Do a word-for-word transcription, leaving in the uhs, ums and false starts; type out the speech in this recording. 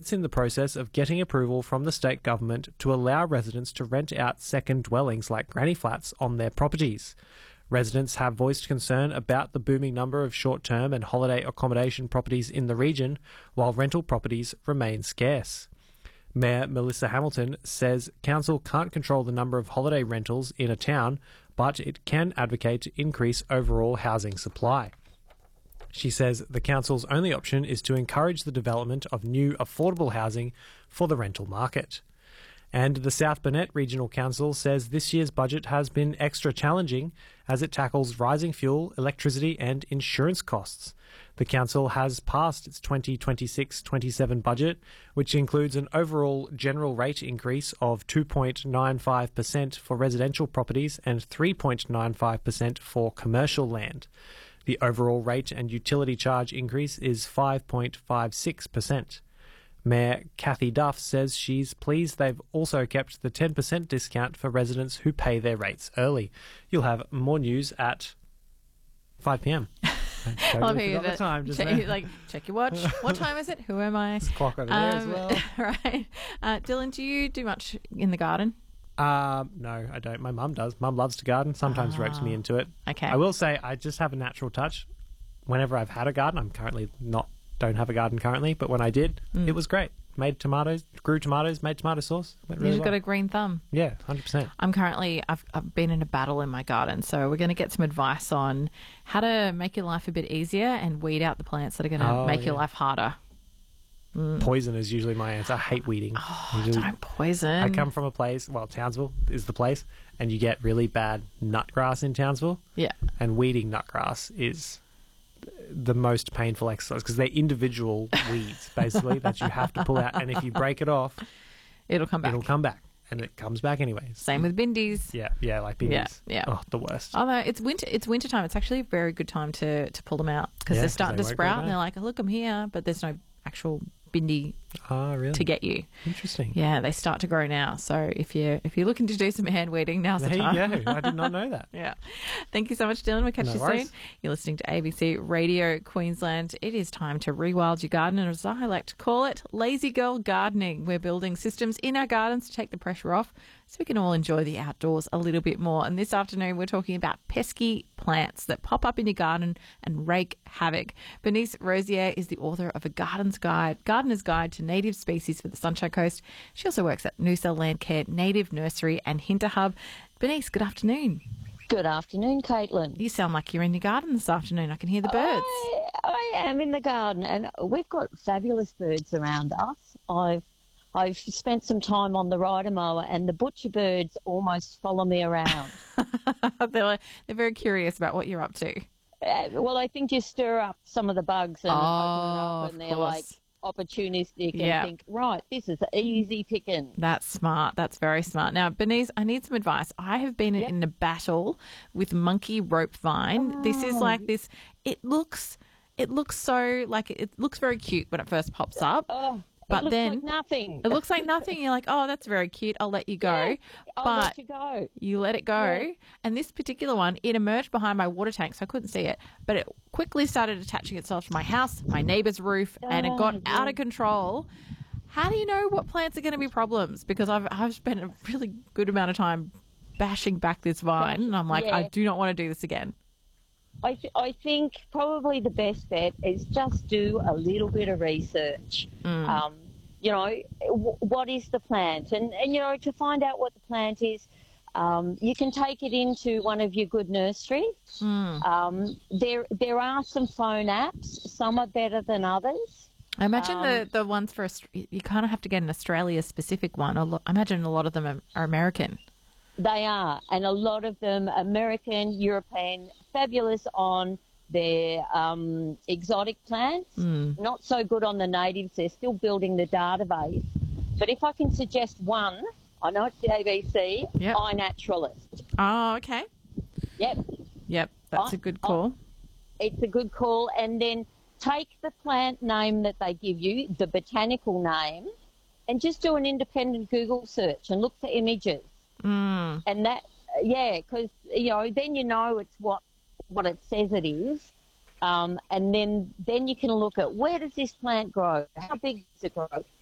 it's in the process of getting approval from the state government to allow residents to rent out second dwellings like granny flats on their properties. Residents have voiced concern about the booming number of short-term and holiday accommodation properties in the region, while rental properties remain scarce. Mayor Melissa Hamilton says council can't control the number of holiday rentals in a town, but it can advocate to increase overall housing supply. She says the council's only option is to encourage the development of new affordable housing for the rental market. And the South Burnett Regional Council says this year's budget has been extra challenging as it tackles rising fuel, electricity and insurance costs. The council has passed its twenty twenty-six twenty-seven budget, which includes an overall general rate increase of two point nine five percent for residential properties and three point nine five percent for commercial land. The overall rate and utility charge increase is five point five six percent. Mayor Kathy Duff says she's pleased they've also kept the ten percent discount for residents who pay their rates early. You'll have more news at five p.m. I love how you the time, just check, like, check your watch. What time is it? Who am I? There's a clock over um, there as well. Right. Uh, Dylan, do you do much in the garden? Um, no, I don't. My mum does. Mum loves to garden. Sometimes Ah. ropes me into it. Okay. I will say I just have a natural touch. Whenever I've had a garden, I'm currently not, don't have a garden currently, but when I did, Mm. it was great. Made tomatoes, grew tomatoes, made tomato sauce. Went really You've got well. a green thumb. Yeah, one hundred percent. I'm currently, I've, I've been in a battle in my garden, so we're going to get some advice on how to make your life a bit easier and weed out the plants that are going to Oh, make yeah. your life harder. Poison is usually my answer. I hate weeding. Oh, Usually- don't poison. I come from a place, well, Townsville is the place, and you get really bad nutgrass in Townsville, Yeah. and weeding nutgrass is the most painful exercise because they're individual weeds, basically, that you have to pull out, and if you break it off, It'll come back. it'll come back, and it comes back anyways. Same with bindies. Yeah, yeah, like beanies. Yeah, yeah. Oh, the worst. Although it's winter, it's winter time. It's actually a very good time to, to pull them out because Yeah, they're 'cause starting they to won't sprout grow and they're like, oh, look, I'm here, but there's no actual bindi Oh, really? to get you. Interesting. Yeah, they start to grow now. So if you're if you're looking to do some hand weeding, now's There the you time. go. I did not know that. Yeah. Thank you so much, Dylan. We'll catch No you worries. soon. You're listening to A B C Radio Queensland. It is time to rewild your garden, and as I like to call it, lazy girl gardening. We're building systems in our gardens to take the pressure off so we can all enjoy the outdoors a little bit more. And this afternoon, we're talking about pesky plants that pop up in your garden and wreak havoc. Bernice Rosier is the author of A Garden's Guide, Gardener's Guide to Native Species for the Sunshine Coast. She also works at Noosa Landcare Native Nursery and Hinter Hub. Bernice, good afternoon. Good afternoon, Caitlin. You sound like you're in your garden this afternoon. I can hear the birds. I, I am in the garden, and we've got fabulous birds around us. I've I've spent some time on the rider mower, and the butcher birds almost follow me around. they're, they're very curious about what you're up to. Uh, well, I think you stir up some of the bugs and Oh, open it up, of and they're like course. opportunistic and Yeah. think, right, this is easy picking. That's smart. That's very smart. Now, Bernice, I need some advice. I have been Yep. in a battle with monkey rope vine. This is Oh. like this. It looks, it looks so like it looks very cute when it first pops up. Oh, But it looks then- like nothing. It looks like nothing. You're like, oh, that's very cute. I'll let you go. Yeah, I'll but let you go. you let it go. Yeah. And this particular one, it emerged behind my water tank, so I couldn't see it. But it quickly started attaching itself to my house, my neighbour's roof, and it got Oh, out yeah. of control. How do you know what plants are going to be problems? Because I've, I've spent a really good amount of time bashing back this vine, and I'm like, Yeah. I do not want to do this again. I, th- I think probably the best bet is just do a little bit of research. Mm. Um, you know, w- what is the plant? And, and, you know, to find out what the plant is, um, you can take it into one of your good nurseries. Mm. Um, there, there are some phone apps. Some are better than others. I imagine the, Um, the ones for, Aust- you kind of have to get an Australia-specific one. A lo- I imagine a lot of them are, are American. They are, and a lot of them American, European, fabulous on their um, exotic plants. Mm. Not so good on the natives. They're still building the database. But if I can suggest one, I know it's the A B C, Yep. iNaturalist. Oh, okay. Yep, Yep, that's I- a good I- call. it's a good call. And then take the plant name that they give you, the botanical name, and just do an independent Google search and look for images. Mm. And that, yeah, because, you know, then you know it's what what it says it is. Um, and then, then you can look at where does this plant grow? How big does it grow?